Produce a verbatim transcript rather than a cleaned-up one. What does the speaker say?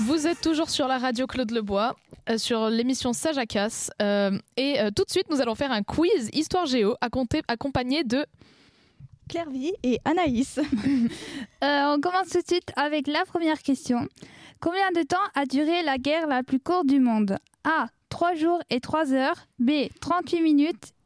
Vous êtes toujours sur la radio Claude Lebois, euh, sur l'émission Sage à Casse. Euh, et euh, tout de suite, nous allons faire un quiz Histoire Géo accompagné de Clairvy et Anaïs. euh, on commence tout de suite avec la première question. Combien de temps a duré la guerre la plus courte du monde? A. trois jours et trois heures. B. trente-huit minutes.